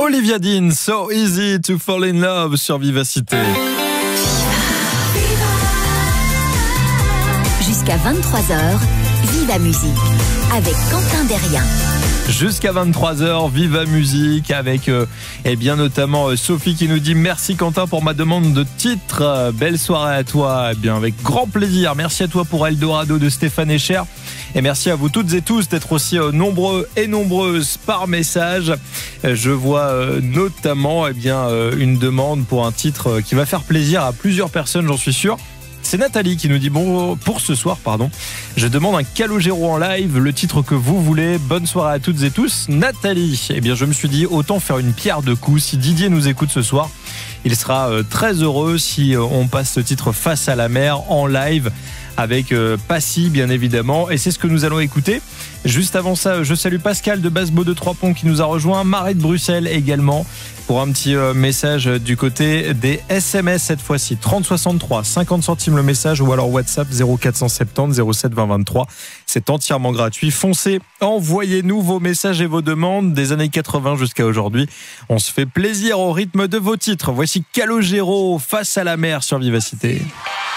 Olivia Dean, So Easy to Fall in Love sur Vivacité. Jusqu'à 23h, Viva Musique avec Quentin Derrien. Jusqu'à 23h, Viva Musique avec notamment Sophie qui nous dit merci Quentin pour ma demande de titre. Belle soirée à toi. Avec grand plaisir. Merci à toi pour Eldorado de Stéphane Echer. Et merci à vous toutes et tous d'être aussi nombreux et nombreuses par message. Je vois notamment une demande pour un titre qui va faire plaisir à plusieurs personnes, j'en suis sûr. C'est Nathalie qui nous dit pour ce soir, je demande un Calogero en live, le titre que vous voulez. Bonne soirée à toutes et tous. Nathalie, je me suis dit autant faire une pierre deux coups. Si Didier nous écoute ce soir, il sera très heureux si on passe ce titre Face à la mer en live avec Passy bien évidemment, et c'est ce que nous allons écouter. Juste avant ça, je salue Pascal de Basbo de Trois-Ponts qui nous a rejoint, Marie de Bruxelles également pour un petit message du côté des SMS cette fois-ci. 3063, 50 centimes le message ou alors WhatsApp 0470 07 20 23. C'est entièrement gratuit. Foncez, envoyez-nous vos messages et vos demandes des années 80 jusqu'à aujourd'hui. On se fait plaisir au rythme de vos titres. Voici Calogero, Face à la mer sur Vivacité.